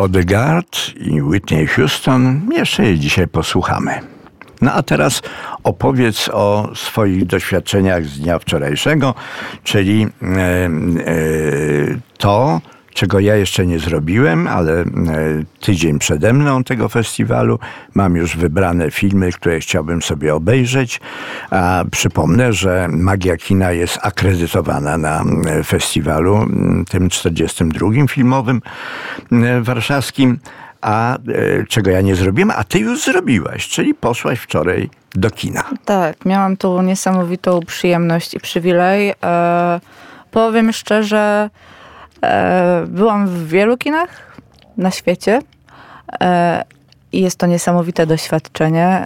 Bodyguard i Whitney Houston. Jeszcze je dzisiaj posłuchamy. No a teraz opowiedz o swoich doświadczeniach z dnia wczorajszego, czyli to, czego ja jeszcze nie zrobiłem, ale tydzień przede mną tego festiwalu mam już wybrane filmy, które chciałbym sobie obejrzeć. A przypomnę, że Magia Kina jest akredytowana na festiwalu tym 42. filmowym warszawskim. A czego ja nie zrobiłem, a ty już zrobiłaś, czyli poszłaś wczoraj do kina. Tak, miałam tu niesamowitą przyjemność i przywilej. Powiem szczerze, byłam w wielu kinach na świecie i jest to niesamowite doświadczenie.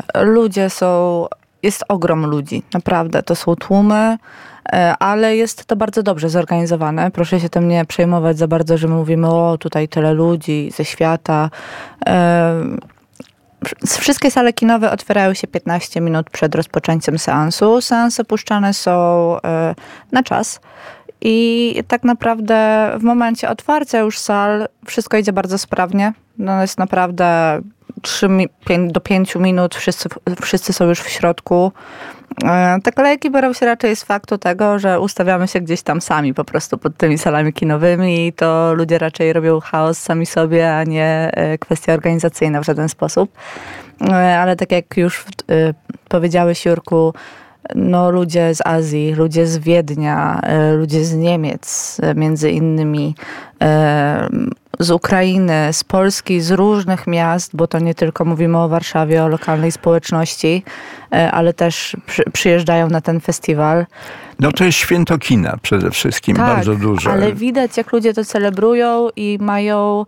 Jest ogrom ludzi, naprawdę, to są tłumy, ale jest to bardzo dobrze zorganizowane. Proszę się tym nie przejmować za bardzo, że my mówimy, o tutaj tyle ludzi ze świata. Wszystkie sale kinowe otwierają się 15 minut przed rozpoczęciem seansu. Seanse puszczane są na czas. I tak naprawdę w momencie otwarcia już sal wszystko idzie bardzo sprawnie. No jest naprawdę 3 do 5 minut, wszyscy są już w środku. Te kolejki biorą się raczej z faktu tego, że ustawiamy się gdzieś tam sami po prostu pod tymi salami kinowymi i to ludzie raczej robią chaos sami sobie, a nie kwestia organizacyjna w żaden sposób. Ale tak jak już powiedziałeś, Jurku, no ludzie z Azji, ludzie z Wiednia, ludzie z Niemiec, między innymi z Ukrainy, z Polski, z różnych miast, bo to nie tylko mówimy o Warszawie, o lokalnej społeczności, ale też przyjeżdżają na ten festiwal. No to jest święto kina przede wszystkim, tak, bardzo duże. Ale widać, jak ludzie to celebrują i mają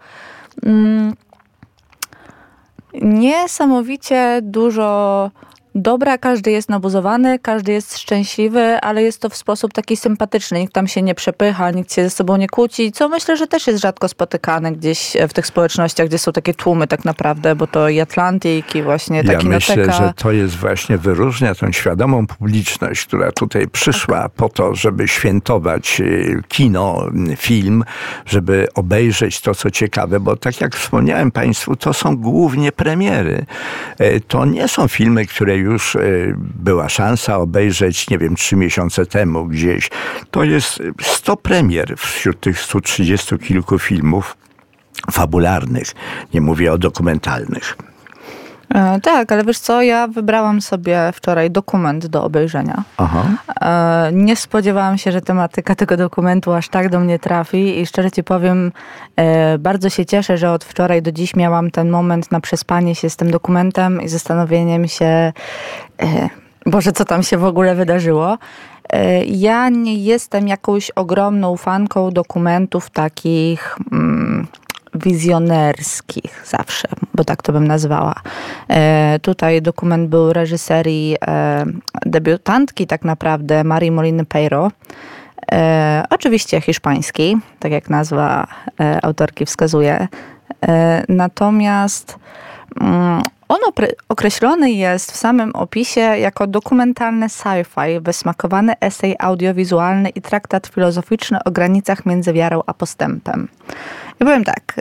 niesamowicie dużo dobra, każdy jest nabuzowany, każdy jest szczęśliwy, ale jest to w sposób taki sympatyczny. Nikt tam się nie przepycha, nikt się ze sobą nie kłóci, co myślę, że też jest rzadko spotykane gdzieś w tych społecznościach, gdzie są takie tłumy tak naprawdę, bo to i Atlantik, i właśnie ta kinoteka. Ja myślę, że to jest właśnie wyróżnia tą świadomą publiczność, która tutaj przyszła po to, żeby świętować kino, film, żeby obejrzeć to, co ciekawe, bo tak jak wspomniałem Państwu, to są głównie premiery. To nie są filmy, które już była szansa obejrzeć, nie wiem, 3 miesiące temu gdzieś. To jest 100 premier wśród tych 130 kilku filmów fabularnych. Nie mówię o dokumentalnych. Tak, ale wiesz co, ja wybrałam sobie wczoraj dokument do obejrzenia. Aha. Nie spodziewałam się, że tematyka tego dokumentu aż tak do mnie trafi i szczerze ci powiem, bardzo się cieszę, że od wczoraj do dziś miałam ten moment na przespanie się z tym dokumentem i zastanowieniem się, Boże, co tam się w ogóle wydarzyło. Ja nie jestem jakąś ogromną fanką dokumentów takich wizjonerskich zawsze, bo tak to bym nazwała. Tutaj dokument był reżyserii debiutantki tak naprawdę Marii Moliny Peiro. Oczywiście hiszpański, tak jak nazwa autorki wskazuje. Natomiast on określony jest w samym opisie jako dokumentalny sci-fi, wysmakowany esej audiowizualny i traktat filozoficzny o granicach między wiarą a postępem. I powiem tak,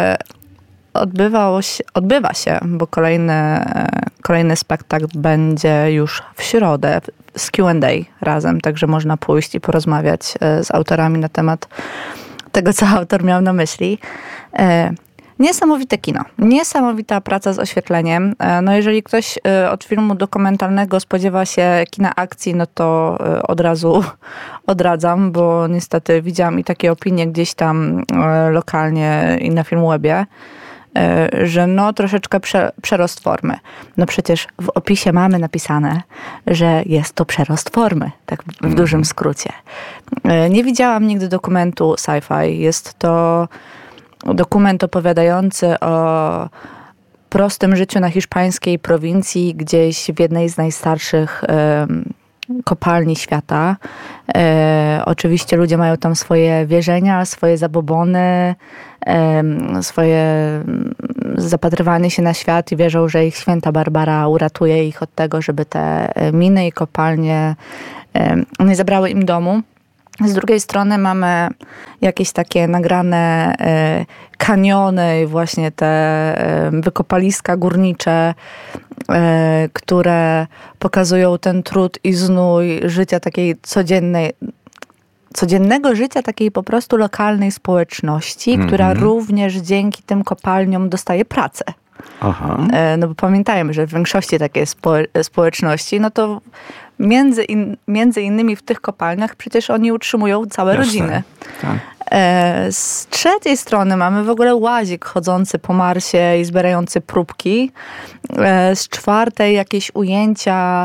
odbywa się, bo kolejny spektakl będzie już w środę z Q&A razem, także można pójść i porozmawiać z autorami na temat tego, co autor miał na myśli. Niesamowite kino. Niesamowita praca z oświetleniem. No jeżeli ktoś od filmu dokumentalnego spodziewa się kina akcji, no to od razu odradzam, bo niestety widziałam i takie opinie gdzieś tam lokalnie i na Filmwebie, że no troszeczkę przerost formy. No przecież w opisie mamy napisane, że jest to przerost formy, tak w dużym skrócie. Nie widziałam nigdy dokumentu sci-fi. Jest to dokument opowiadający o prostym życiu na hiszpańskiej prowincji, gdzieś w jednej z najstarszych kopalni świata. Oczywiście ludzie mają tam swoje wierzenia, swoje zabobony, swoje zapatrywanie się na świat i wierzą, że ich święta Barbara uratuje ich od tego, żeby te miny i kopalnie nie zabrały im domu. Z drugiej strony mamy jakieś takie nagrane kaniony i właśnie te wykopaliska górnicze, które pokazują ten trud i znój życia takiej codziennego życia takiej po prostu lokalnej społeczności, która również dzięki tym kopalniom dostaje pracę. Aha. No bo pamiętajmy, że w większości takiej społeczności, no to między innymi w tych kopalniach przecież oni utrzymują całe rodziny. Tak. Z trzeciej strony mamy w ogóle łazik chodzący po Marsie i zbierający próbki. Z czwartej jakieś ujęcia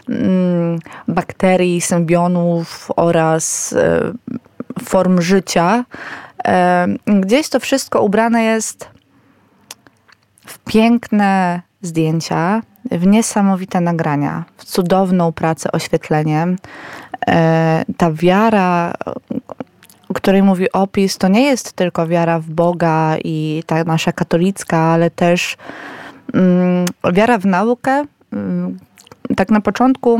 bakterii, symbionów oraz form życia. Gdzieś to wszystko ubrane jest w piękne zdjęcia, w niesamowite nagrania, w cudowną pracę oświetleniem. Ta wiara, o której mówi opis, to nie jest tylko wiara w Boga i ta nasza katolicka, ale też wiara w naukę. Tak na początku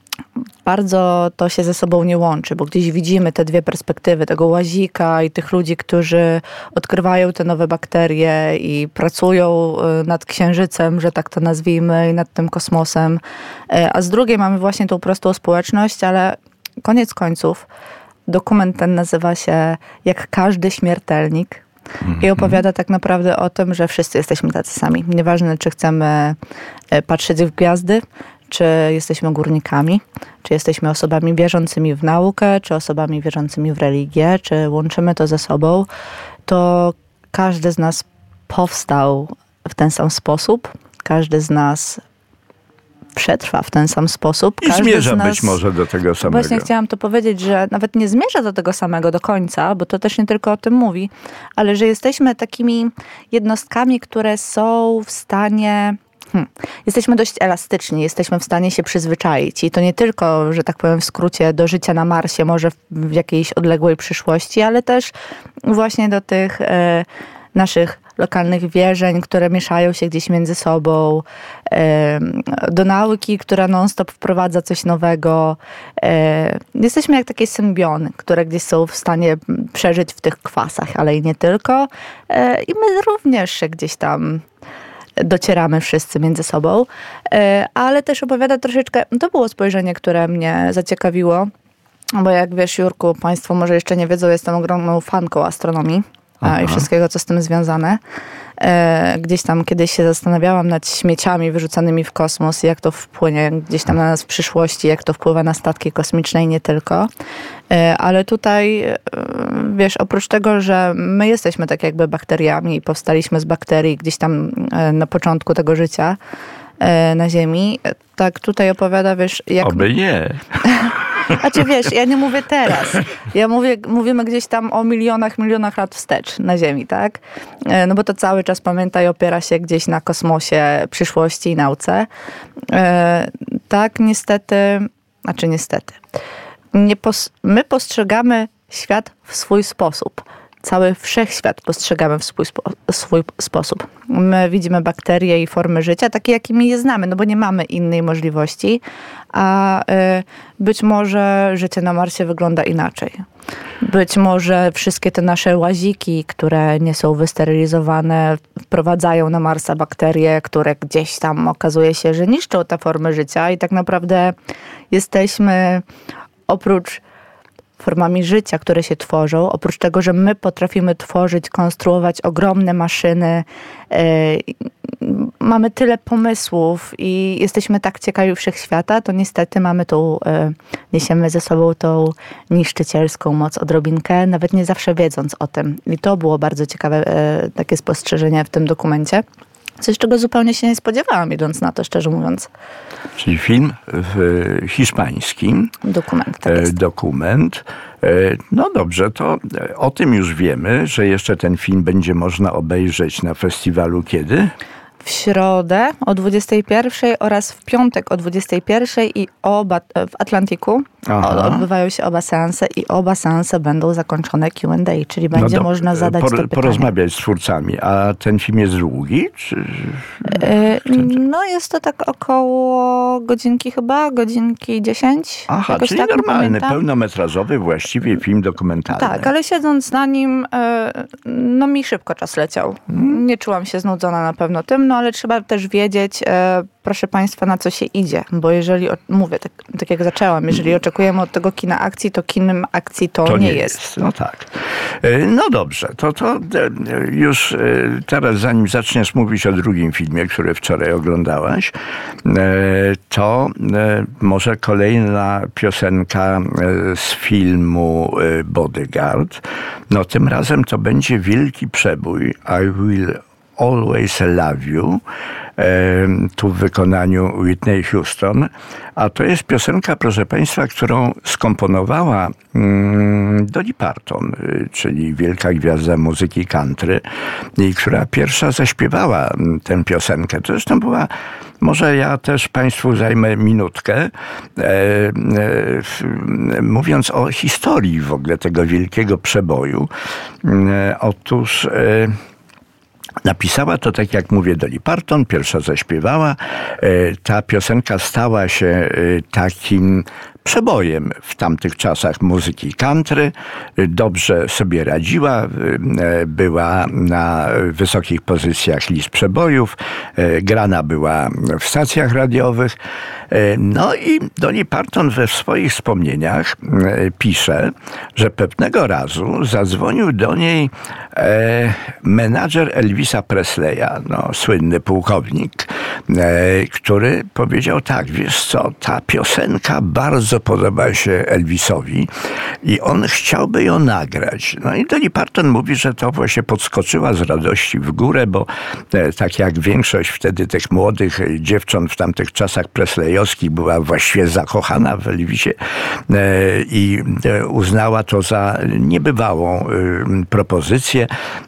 bardzo to się ze sobą nie łączy, bo gdzieś widzimy te dwie perspektywy, tego łazika i tych ludzi, którzy odkrywają te nowe bakterie i pracują nad księżycem, że tak to nazwijmy, i nad tym kosmosem. A z drugiej mamy właśnie tą prostą społeczność, ale koniec końców dokument ten nazywa się Jak każdy śmiertelnik i opowiada tak naprawdę o tym, że wszyscy jesteśmy tacy sami. Nieważne, czy chcemy patrzeć w gwiazdy, czy jesteśmy górnikami, czy jesteśmy osobami wierzącymi w naukę, czy osobami wierzącymi w religię, czy łączymy to ze sobą, to każdy z nas powstał w ten sam sposób, każdy z nas przetrwa w ten sam sposób. I zmierza być może do tego samego. Właśnie chciałam to powiedzieć, że nawet nie zmierza do tego samego do końca, bo to też nie tylko o tym mówi, ale że jesteśmy takimi jednostkami, które są w stanie... Jesteśmy dość elastyczni, jesteśmy w stanie się przyzwyczaić i to nie tylko, że tak powiem w skrócie, do życia na Marsie, może w jakiejś odległej przyszłości, ale też właśnie do tych naszych lokalnych wierzeń, które mieszają się gdzieś między sobą, do nauki, która non-stop wprowadza coś nowego. Jesteśmy jak takie symbiony, które gdzieś są w stanie przeżyć w tych kwasach, ale i nie tylko. I my również się gdzieś tam docieramy wszyscy między sobą, ale też opowiada troszeczkę, to było spojrzenie, które mnie zaciekawiło, bo jak wiesz, Jurku, państwo może jeszcze nie wiedzą, jestem ogromną fanką astronomii. Aha. I wszystkiego, co z tym związane. Gdzieś tam kiedyś się zastanawiałam nad śmieciami wyrzucanymi w kosmos, jak to wpłynie gdzieś tam na nas w przyszłości, jak to wpływa na statki kosmiczne i nie tylko. Ale tutaj, wiesz, oprócz tego, że my jesteśmy tak jakby bakteriami i powstaliśmy z bakterii gdzieś tam na początku tego życia na Ziemi, tak tutaj opowiada, wiesz... Oby nie. Znaczy wiesz, ja nie mówię teraz. Mówimy gdzieś tam o milionach lat wstecz na Ziemi, tak? No bo to cały czas, pamiętaj, opiera się gdzieś na kosmosie, przyszłości i nauce. Tak, niestety, my postrzegamy świat w swój sposób. Cały wszechświat postrzegamy w swój sposób. My widzimy bakterie i formy życia, takie jakimi je znamy, no bo nie mamy innej możliwości, a być może życie na Marsie wygląda inaczej. Być może wszystkie te nasze łaziki, które nie są wysterylizowane, wprowadzają na Marsa bakterie, które gdzieś tam okazuje się, że niszczą te formy życia i tak naprawdę jesteśmy oprócz formami życia, które się tworzą, oprócz tego, że my potrafimy tworzyć, konstruować ogromne maszyny, mamy tyle pomysłów i jesteśmy tak ciekawi wszechświata, to niestety niesiemy ze sobą tą niszczycielską moc odrobinkę, nawet nie zawsze wiedząc o tym. I to było bardzo ciekawe takie spostrzeżenie w tym dokumencie. Coś, czego zupełnie się nie spodziewałam, idąc na to, szczerze mówiąc. Czyli film hiszpański. Dokument, tak jest. Dokument. No dobrze, to o tym już wiemy, że jeszcze ten film będzie można obejrzeć na festiwalu kiedy? W środę o 21:00 oraz w piątek o 21:00 i w Atlantiku odbywają się oba seanse i oba seanse będą zakończone Q&A, czyli będzie można zadać to pytanie. Porozmawiać z twórcami. A ten film jest długi? No jest to tak około godzinki chyba, godzinki 10. Aha, czyli tak, normalny, pełnometrażowy właściwie film dokumentalny. Tak, ale siedząc na nim, no mi szybko czas leciał. Nie czułam się znudzona na pewno tym, no ale trzeba też wiedzieć, proszę Państwa, na co się idzie. Bo jeżeli, mówię, tak jak zaczęłam, jeżeli oczekujemy od tego kina akcji, to kinem akcji to nie jest. No tak. No dobrze, to już teraz, zanim zaczniesz mówić o drugim filmie, który wczoraj oglądałaś, to może kolejna piosenka z filmu Bodyguard. No tym razem to będzie wielki przebój I Will Always Love You, tu w wykonaniu Whitney Houston, a to jest piosenka, proszę Państwa, którą skomponowała Dolly Parton, czyli wielka gwiazda muzyki country, i która pierwsza zaśpiewała tę piosenkę. To zresztą była, może ja też Państwu zajmę minutkę, mówiąc o historii w ogóle tego wielkiego przeboju. Otóż napisała to, tak jak mówię, Dolly Parton, pierwsza zaśpiewała. Ta piosenka stała się takim przebojem w tamtych czasach muzyki country. Dobrze sobie radziła, była na wysokich pozycjach list przebojów, grana była w stacjach radiowych. No i Dolly Parton we swoich wspomnieniach pisze, że pewnego razu zadzwonił do niej menadżer Elvisa Presleya, no, słynny pułkownik, który powiedział tak, wiesz co, ta piosenka bardzo podoba się Elvisowi i on chciałby ją nagrać. No i Dolly Parton mówi, że to właśnie podskoczyła z radości w górę, bo tak jak większość wtedy tych młodych dziewcząt w tamtych czasach presleyowskich była właściwie zakochana w Elvisie i uznała to za niebywałą propozycję.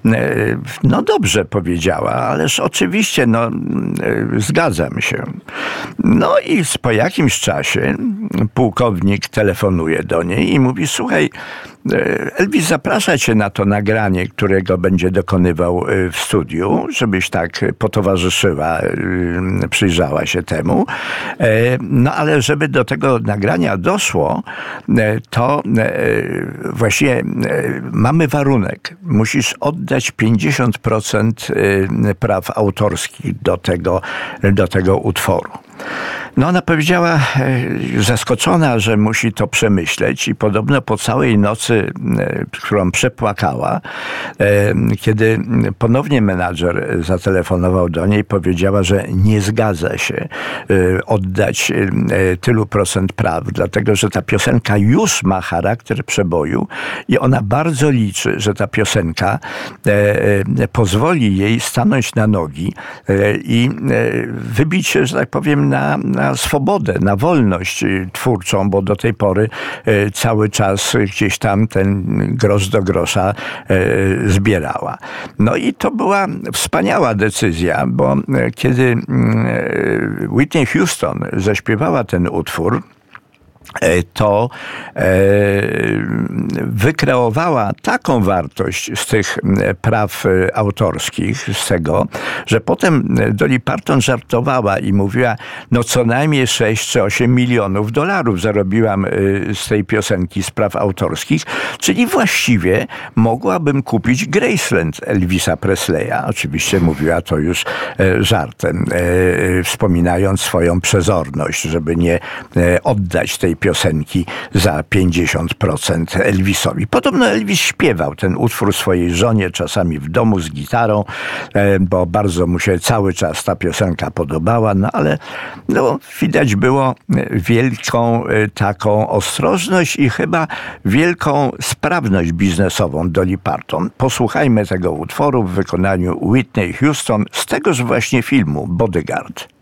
No dobrze powiedziała, ależ oczywiście, no zgadzam się. No i po jakimś czasie pułkownik telefonuje do niej i mówi, słuchaj, Elvis zaprasza cię na to nagranie, którego będzie dokonywał w studiu, żebyś tak potowarzyszyła, przyjrzała się temu. No ale żeby do tego nagrania doszło, to właściwie mamy warunek. Musisz oddać 50% praw autorskich do tego utworu. No ona powiedziała, zaskoczona, że musi to przemyśleć i podobno po całej nocy, którą przepłakała, kiedy ponownie menadżer zatelefonował do niej, powiedziała, że nie zgadza się oddać tylu procent praw, dlatego że ta piosenka już ma charakter przeboju i ona bardzo liczy, że ta piosenka pozwoli jej stanąć na nogi i wybić się, że tak powiem, na swobodę, na wolność twórczą, bo do tej pory cały czas gdzieś tam ten grosz do grosza zbierała. No i to była wspaniała decyzja, bo kiedy Whitney Houston zaśpiewała ten utwór, to wykreowała taką wartość z tych praw autorskich, z tego, że potem Dolly Parton żartowała i mówiła, no co najmniej 6 czy 8 milionów dolarów zarobiłam z tej piosenki z praw autorskich, czyli właściwie mogłabym kupić Graceland Elvisa Presleya. Oczywiście mówiła to już żartem, wspominając swoją przezorność, żeby nie oddać tej piosenki za 50% Elvisowi. Podobno Elvis śpiewał ten utwór swojej żonie, czasami w domu z gitarą, bo bardzo mu się cały czas ta piosenka podobała, no ale no, widać było wielką taką ostrożność i chyba wielką sprawność biznesową Dolly Parton. Posłuchajmy tego utworu w wykonaniu Whitney Houston z tegoż właśnie filmu Bodyguard.